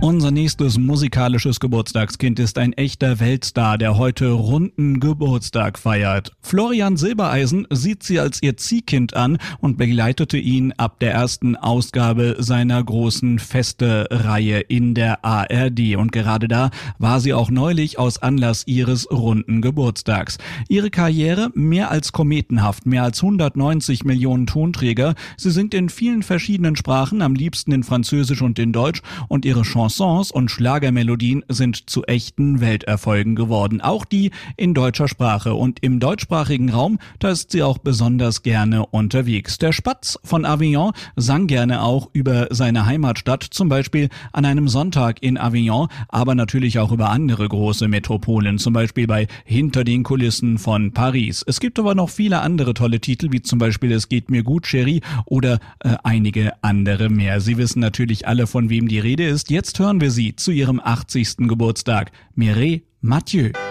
Unser nächstes musikalisches Geburtstagskind ist ein echter Weltstar, der heute runden Geburtstag feiert. Florian Silbereisen sieht sie als ihr Ziehkind an und begleitete ihn ab der ersten Ausgabe seiner großen Feste-Reihe in der ARD. Und gerade da war sie auch neulich aus Anlass ihres runden Geburtstags. Ihre Karriere mehr als kometenhaft, mehr als 190 Millionen Tonträger. Sie singt in vielen verschiedenen Sprachen, am liebsten in Französisch und in Deutsch, und ihre Chansons und Schlagermelodien sind zu echten Welterfolgen geworden. Auch die in deutscher Sprache. Und im deutschsprachigen Raum, da ist sie auch besonders gerne unterwegs. Der Spatz von Avignon sang gerne auch über seine Heimatstadt, zum Beispiel an einem Sonntag in Avignon, aber natürlich auch über andere große Metropolen, zum Beispiel bei Hinter den Kulissen von Paris. Es gibt aber noch viele andere tolle Titel, wie zum Beispiel Es geht mir gut, Chérie, oder einige andere mehr. Sie wissen natürlich alle, von wem die Rede ist. Jetzt hören wir sie zu ihrem 80. Geburtstag. Mireille Mathieu.